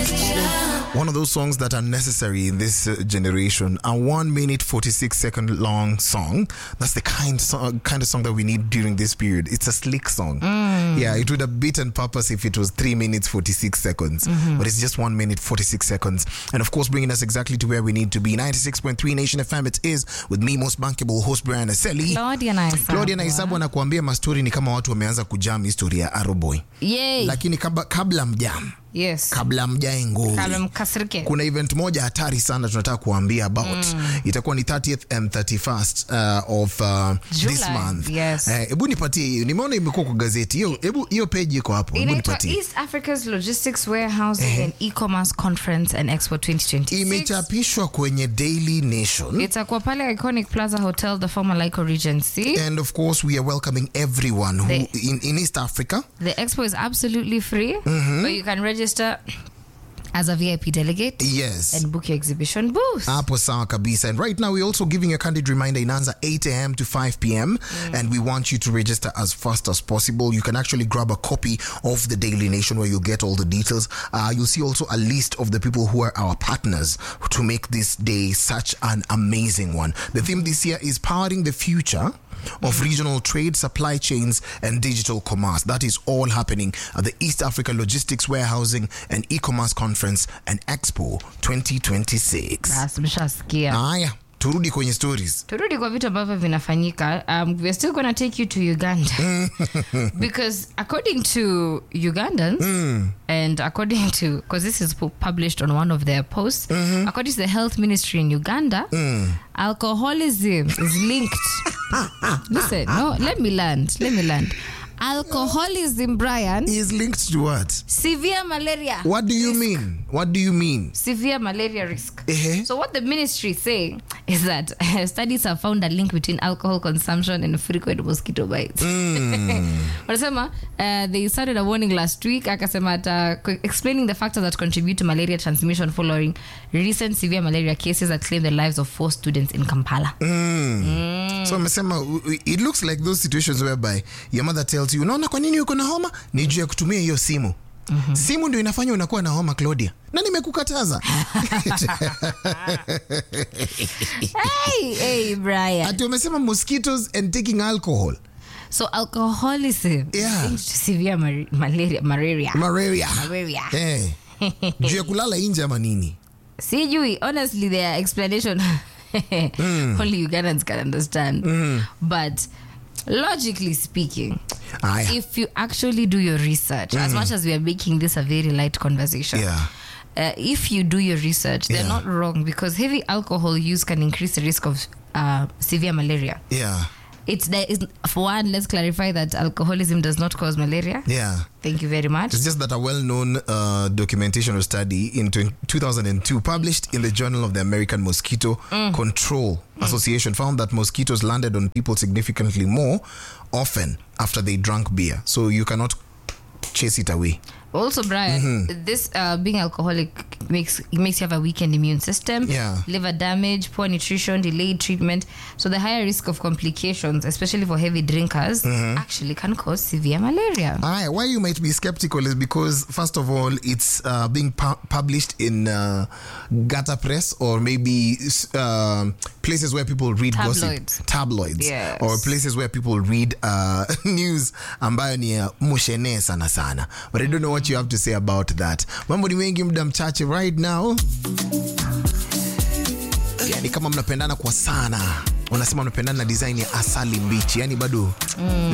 One of those songs that are necessary in this generation. A 1 minute 46 second long song. That's the kind of song that we need during this period. It's a slick song. Yeah, it would have beaten purpose if it was 3 minutes 46 seconds. But it's just 1 minute 46 seconds. And of course, bringing us exactly to where we need to be. 96.3 Nation FM it is with me, most bankable host Brian Aseli. Claudia Naisabu anakuambia mastori ni kama watu wameanza kujam historia ya Aroboy. Yay. Lakini kabla mjam. Yes. Kabla mjaengo. Kabla mkasirike. Kuna event moja hatari sana tunataka kuambia about. Itakuwa ni 30th and 31st of this month. Yes. Ebu nipatie hiyo. Nimeona imekuwa kwa gazeti. Hiyo page iko hapo. Ebu nipatie. East Africa's Logistics Warehousing and E-commerce Conference and Expo 2026. Imechapishwa kwenye Daily Nation. Itakuwa pale Iconic Plaza Hotel, the former Lyco Regency. And of course we are welcoming everyone who in East Africa. The expo is absolutely free. But you can register as a VIP delegate. Yes. And book your exhibition booth. Hapo sawa kabisa. And right now we're also giving you a candid reminder. Inaanza 8 a.m. to 5 p.m. And we want you to register as fast as possible. You can actually grab a copy of the Daily Nation where you'll get all the details. You'll see also a list of the people who are our partners to make this day such an amazing one. The theme this year is powering the future of regional trade, supply chains, and digital commerce. That is all happening at the East Africa Logistics Warehousing and E-commerce Conference and Expo 2026. Aya, turudi kwenye stories. Turudi kwa vitu ambavyo vinafanyika. We're still going to take you to Uganda. Because according to Ugandans, and according to, because this is published on one of their posts, according to the health ministry in Uganda, alcoholism is linked. Listen, no, let me land. Alcoholism, Brian, is linked to what? Severe malaria. What do you mean? What do you mean? Severe malaria risk. So what the ministry is saying is that studies have found a link between alcohol consumption and frequent mosquito bites. Wanasema, they started a warning last week, akasema explaining the factors that contribute to malaria transmission following recent severe malaria cases that claim the lives of 4 students in Kampala. So amesema, it looks like those situations whereby your mother tells you, unaona kwa nini uko na homa? Ni juu ya kutumia hiyo simu. Simu ndio inafanya unakuwa na homa, Claudia. Na nimekukataza. Hey, Brian. Ati umesema mosquitoes and taking alcohol. So alcoholism linked to severe malaria. Hey. Juu ya kulala nje ama nini? Sijui, honestly their explanation only Ugandans can understand. But logically speaking, if you actually do your research, as much as we are making this a very light conversation, if you do your research, they're not wrong, because heavy alcohol use can increase the risk of severe malaria. For one, let's clarify that alcoholism does not cause malaria. Thank you very much. It's just that a well-known documentation or study in 2002 published in the Journal of the American Mosquito Control Association found that mosquitoes landed on people significantly more often after they drank beer. So you cannot chase it away. Also, Brian, this being alcoholic makes you have a weakened immune system, liver damage, poor nutrition, delayed treatment. So the higher risk of complications, especially for heavy drinkers, actually can cause severe malaria. Why you might be skeptical is because, first of all, it's being published in gutter press, or maybe places where people read tabloids, or places where people read news ambayo ni mushene sana sana. But I don't know what you have to say about that. Mambo ni mengi, muda mchache right now. Yani kama mnapendana kwa sana, unasema mnapendana na design ya asali mbichi, yani bado